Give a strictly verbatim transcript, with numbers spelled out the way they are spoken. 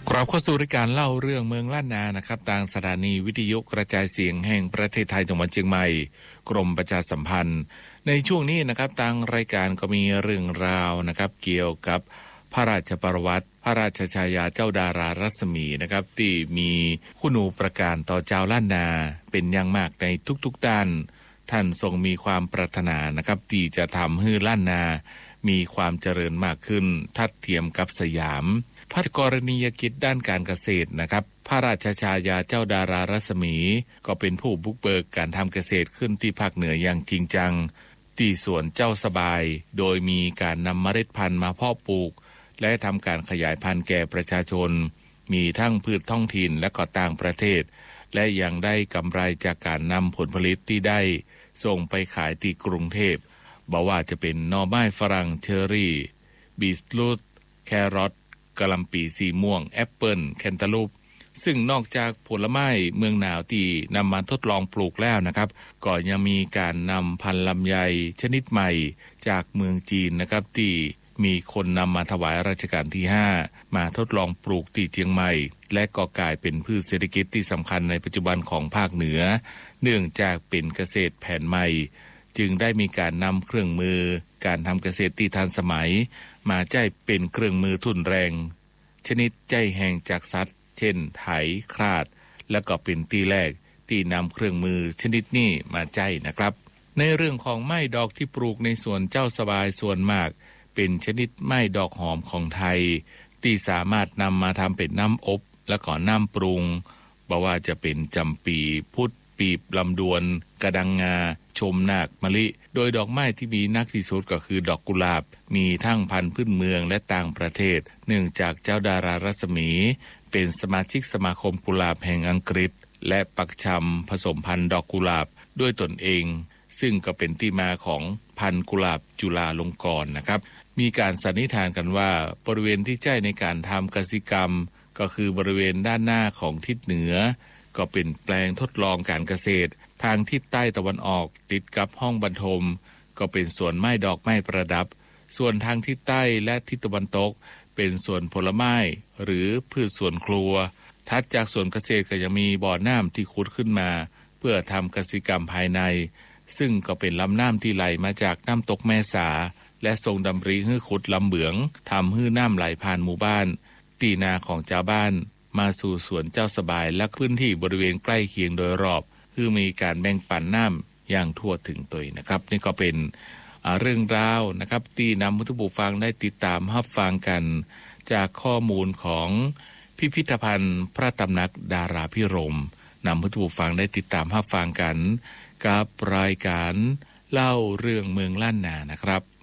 กลับเข้าสู่รายการเล่าเรื่องเมืองล้านนานะครับทางสถานีวิทยุกระจายเสียงแห่งประเทศไทยจังหวัดเชียงใหม่กรมประชาสัมพันธ์ในช่วงนี้นะครับทางรายการก็มีเรื่องราวนะครับเกี่ยวกับพระราชประวัติพระราชฉายาเจ้าดารารัศมีนะครับที่มีคุณูปการต่อเจ้าล้านนาเป็นอย่างมากในทุกๆด้านท่านทรงมีความปรารถนานะครับที่จะทำให้ล้านนามีความเจริญมากขึ้นทัดเทียมกับสยามพระกรณียกิจด้านการเกษตรนะครับพระราชฉายาเจ้าดารารัศมีก็เป็นผู้บุกเบิกการทำเกษตรขึ้นที่ภาคเหนืออย่างจริงจังที่สวนเจ้าสบายโดยมีการนำเมล็ดพันธุ์มาเพาะปลูกและทำการขยายพันธุ์แก่ประชาชนมีทั้งพืชท้องถิ่นและก็ต่างประเทศและยังได้กำไรจากการนำผลผลิตที่ได้ส่งไปขายที่กรุงเทพบอกว่าจะเป็นหน่อไม้ฝรั่งเชอร์รี่บีทรูทแครอทกะหล่ำปีสีม่วงแอปเปิลแคนตาลูปซึ่งนอกจากผลไม้เมืองหนาวที่นำมาทดลองปลูกแล้วนะครับก็ยังมีการนำพันธุ์ลำไยชนิดใหม่จากเมืองจีนนะครับที่มีคนนำมาถวายรัชกาลที่ห้ามาทดลองปลูกที่เชียงใหม่และก็กลายเป็นพืชเศรษฐกิจที่สำคัญในปัจจุบันของภาคเหนือเนื่องจากเป็นเกษตรแผนใหม่จึงได้มีการนำเครื่องมือการทำเกษตรที่ทันสมัยมาใช้เป็นเครื่องมือทุนแรงชนิดใจแห่งจากสัตว์เช่นไถคราดและก็เป็นที่แรกที่นำเครื่องมือชนิดนี้มาใช้นะครับในเรื่องของไม้ดอกที่ปลูกในสวนเจ้าสบายส่วนมากเป็นชนิดไม้ดอกหอมของไทยที่สามารถนำมาทำเป็นน้ำอบและก็น้ำปรุงบอกว่าจะเป็นจำปีพุทธปีบลำดวนกระดังงาชมนาคมะลิโดยดอกไม้ที่มีนักที่สุดก็คือดอกกุหลาบมีทั้งพันธุ์พื้นเมืองและต่างประเทศเนื่องจากเจ้าดารารัศมีเป็นสมาชิกสมาคมกุหลาบแห่งอังกฤษและปักชำผสมพันธุ์ดอกกุหลาบด้วยตนเองซึ่งก็เป็นที่มาของพันธุ์กุหลาบจุฬาลงกรณ์นะครับมีการสันนิษฐานกันว่าบริเวณที่ใช้ในการทำกสิกรรมก็คือบริเวณด้านหน้าของทิศเหนือก็เป็นแปลงทดลองการเกษตรทางทิศใต้ตะวันออกติดกับห้องบรรทมก็เป็นสวนไม้ดอกไม้ประดับส่วนทางทิศใต้และทิศตะวันตกเป็นสวนผลไม้หรือพืชสวนครัวถัดจากสวนเกษตรก็ยังมีบ่อน้ำที่ขุดขึ้นมาเพื่อทำกสิกรรมภายในซึ่งก็เป็นลำน้ำที่ไหลมาจากน้ำตกแม่สาและทรงดำริให้ขุดลำเบืองทำให้น้ำไหลผ่านหมู่บ้านตีนาของชาวบ้านมาสู่สวนเจ้าสบายและพื้นที่บริเวณใกล้เคียงโดยรอบคือมีการแบ่งปันน้ำอย่างทั่วถึงตัวนะครับนี่ก็เป็นเรื่องราวนะครับที่นำผู้ฟังได้ติดตามรับฟังกันจากข้อมูลของพิพิธภัณฑ์พระตำหนักดาราพิรมย์นำผู้ฟังได้ติดตามรับฟังกันกับรายการเล่าเรื่องเมืองล้านนานะครับ